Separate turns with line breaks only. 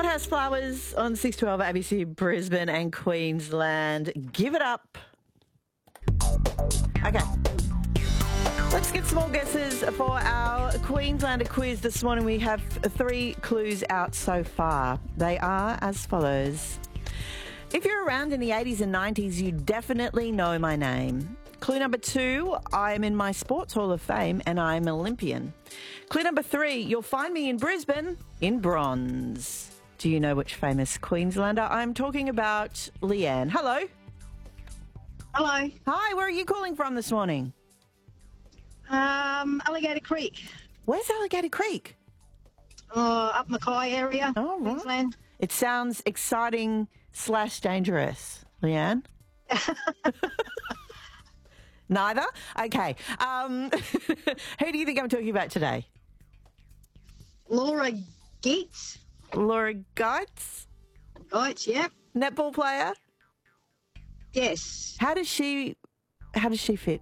Hothouse Flowers on 612 ABC Brisbane and Queensland. Give it up. Okay. Let's get some more guesses for our Queenslander quiz this morning. We have 3 clues out so far. They are as follows. If you're around in the 80s and 90s, you definitely know my name. Clue number 2, I'm in my Sports Hall of Fame and I'm Olympian. Clue number 3, you'll find me in Brisbane in bronze. Do you know which famous Queenslander I'm talking about? Leanne. Hello.
Hello.
Hi, where are you calling from this morning?
Alligator Creek.
Where's Alligator Creek?
Up Mackay area,
Oh, right.
Queensland.
It sounds exciting / dangerous. Leanne? Neither? Okay. Who do you think I'm talking about today?
Laura Geets.
Laura Geitz?
Right, yep.
Netball player?
Yes.
How does she fit?